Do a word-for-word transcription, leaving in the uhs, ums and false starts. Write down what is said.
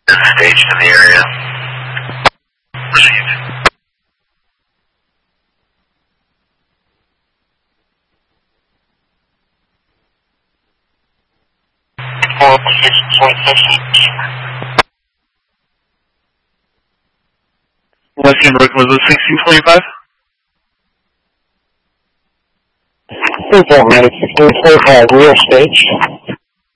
Staged in the area. Received. four six point fifty. Left hand broken, was it sixteen twenty-five? four point nine six point four five, real stage.